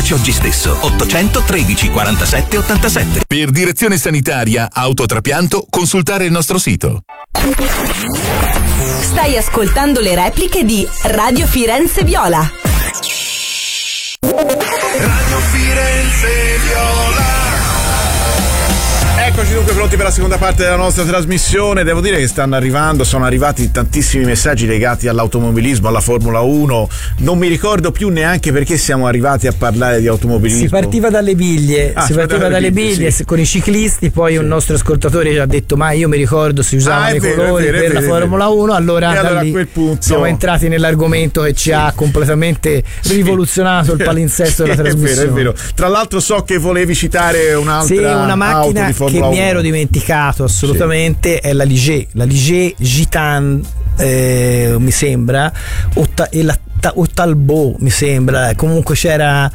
Chiamaci oggi stesso, 813 47 87. Per direzione sanitaria, autotrapianto, consultare il nostro sito. Stai ascoltando le repliche di Radio Firenze Viola. Radio Firenze Viola. Eccoci dunque pronti per la seconda parte della nostra trasmissione. Devo dire che sono arrivati tantissimi messaggi legati all'automobilismo, alla Formula 1. Non mi ricordo più neanche perché siamo arrivati a parlare di automobilismo. Si partiva dalle biglie, sì. Con i ciclisti, poi sì. Un nostro ascoltatore ci ha detto ma io mi ricordo si usavano i colori per la Formula 1, allora a quel punto siamo entrati nell'argomento che ci ha completamente rivoluzionato il palinsesto della trasmissione. È vero. Tra l'altro so che volevi citare un'altra una macchina auto di Formula che 1. mi ero dimenticato assolutamente, è la Ligier Gitane, mi sembra, o Talbot mi sembra. Comunque c'era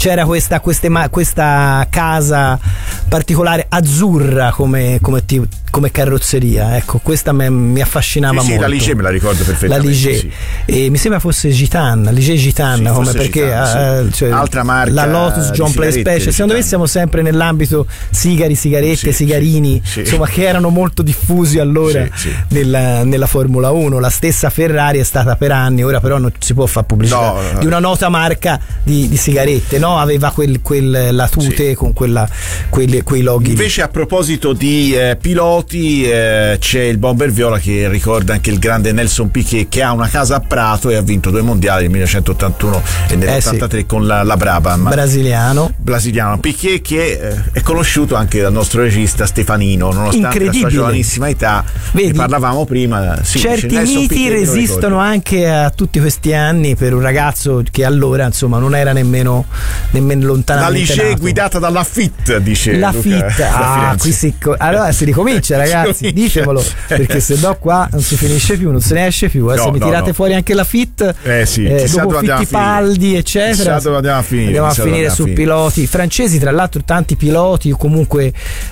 questa casa particolare azzurra come carrozzeria, ecco, questa mi affascinava molto. La Ligier me la ricordo perfettamente. La Ligier, sì. E mi sembra fosse Gitane, come perché Gitane, cioè, altra marca, la Lotus John Play Special. Secondo me siamo sempre nell'ambito sigarette, sigarini, insomma, che erano molto diffusi allora nella Formula 1. La stessa Ferrari è stata per anni, ora però non si può fare pubblicità di una nota marca di sigarette, no? Aveva la tute con quei loghi. Invece a proposito di piloti, c'è il bomber viola che ricorda anche il grande Nelson Piquet, che ha una casa a Prato e ha vinto 2 mondiali nel 1981 e nell'83 con la Brabham. Brasiliano Piquet, che è conosciuto anche dal nostro regista Stefanino, nonostante la sua giovanissima età. Vedi, ne parlavamo prima. Certi miti resistono anche a tutti questi anni per un ragazzo che allora insomma non era nemmeno lontanamente la Ligier nato. Guidata dalla FIT, dice la Luca, FIT. Allora si ricomincia, ragazzi, dicevelo, perché se no qua non si finisce più, non se ne esce più. Se mi tirate fuori anche la FIT, dopo Fittipaldi eccetera, andiamo a finire su piloti francesi, tra l'altro tanti piloti, o comunque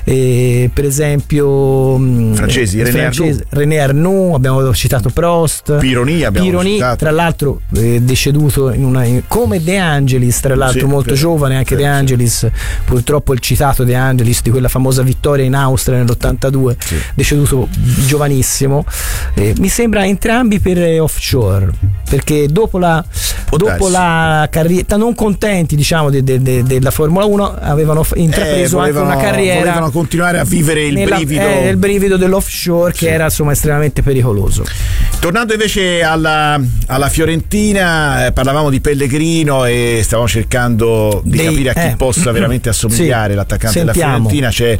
per esempio francesi, René Arnoux, abbiamo citato Prost, Pironi, tra l'altro deceduto come De Angelis, tra l'altro molto giovane anche De Angelis, purtroppo il citato De Angelis di quella famosa vittoria in Austria nell'82, deceduto giovanissimo. Mi sembra entrambi per offshore, perché dopo la carriera, non contenti diciamo della Formula 1, avevano intrapreso anche una carriera, volevano continuare a vivere il brivido dell'offshore, che era insomma estremamente pericoloso. Tornando invece alla Fiorentina, parlavamo di Pellegrino e stavamo cercando di capire a chi possa veramente assomigliare l'attaccante della Fiorentina. C'è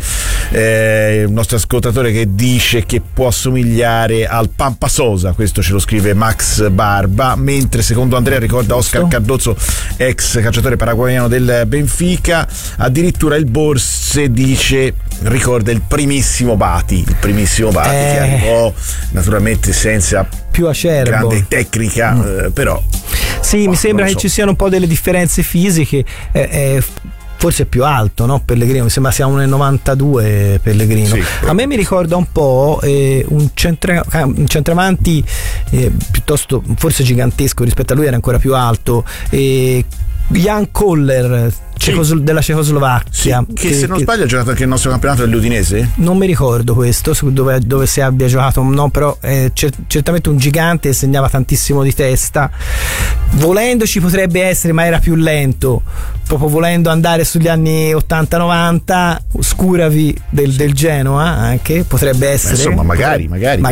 un nostro ascoltatore che dice che può assomigliare al Pampa Sosa, questo ce lo scrive Max Barba, mentre secondo Andrea ricorda Oscar Cardozo, ex calciatore paraguayano del Benfica. Addirittura il Borse dice ricorda il primissimo Bati che arrivò naturalmente senza più acerbo, grande tecnica, però mi sembra che ci siano un po' delle differenze fisiche. Forse è più alto, no? Pellegrino, mi sembra sia 1,92 Pellegrino. A me mi ricorda un po' un centravanti piuttosto forse gigantesco rispetto a lui, era ancora più alto, Jan Koller della Cecoslovacchia, che se non sbaglio ha giocato anche il nostro campionato dell'Udinese. Non mi ricordo questo dove si abbia giocato, no, però certamente un gigante, segnava tantissimo di testa. Volendo ci potrebbe essere, ma era più lento, proprio volendo andare sugli anni 80-90, Scuravi del Genoa anche potrebbe essere. Insomma, magari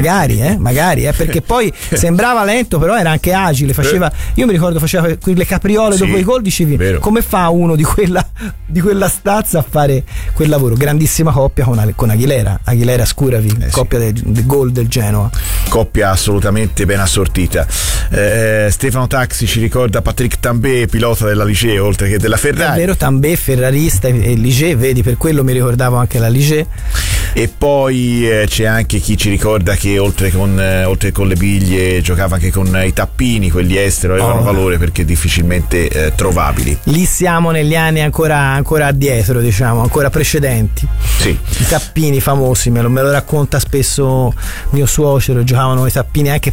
perché poi sembrava lento, però era anche agile, io mi ricordo faceva quelle capriole dopo i gol, dicevi come fa uno di quella stazza a fare quel lavoro. Grandissima coppia con Aguilera Scuravi, coppia del gol del Genoa, coppia assolutamente ben assortita. Stefano Taxi ci ricorda Patrick Tambay, pilota della Ligier oltre che della Ferrari. È vero, Tambay ferrarista e Ligier, vedi, per quello mi ricordavo anche la Ligier. E poi c'è anche chi ci ricorda che oltre con le biglie giocava anche con i tappini, quelli estero, avevano valore perché difficilmente trovabili. Lì siamo negli anni ancora addietro, diciamo, ancora precedenti. I tappini famosi, me lo racconta spesso mio suocero, giocavano i tappini anche